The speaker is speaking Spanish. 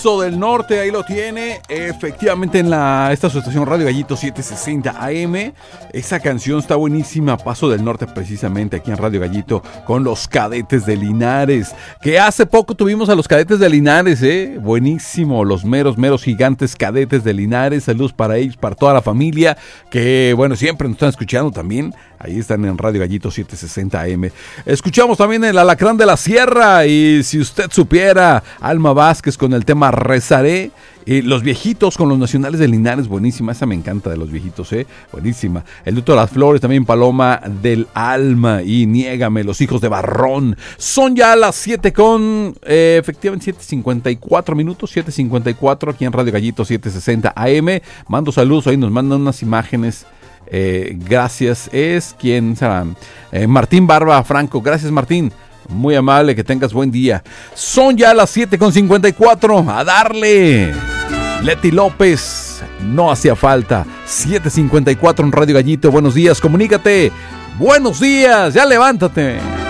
Del norte, ahí lo tiene, efectivamente esta su estación Radio Gallito 760 AM. Esa canción está buenísima, Paso del Norte, precisamente aquí en Radio Gallito con los Cadetes de Linares, que hace poco tuvimos a los Cadetes de Linares, buenísimo, los meros gigantes Cadetes de Linares. Saludos para ellos, para toda la familia, que bueno, siempre nos están escuchando también. Ahí están en Radio Gallito 760 AM. Escuchamos también el Alacrán de la Sierra. Y si usted supiera, Alma Vázquez con el tema Rezaré. Los Viejitos con los Nacionales de Linares. Buenísima, esa me encanta de los Viejitos, buenísima. El Duto de las Flores, también Paloma del Alma. Y Niégame, Los Hijos de Barrón. Son ya las 7 con, efectivamente, 7:54 minutos. 7:54 aquí en Radio Gallito 760 AM. Mando saludos, ahí nos mandan unas imágenes. Gracias. ¿Quién será? Martín Barba Franco. Gracias, Martín. Muy amable, que tengas buen día. Son ya las 7:54. A darle. Leti López. No hacía falta. 7:54 en Radio Gallito. Buenos días, comunícate. Buenos días, ya levántate.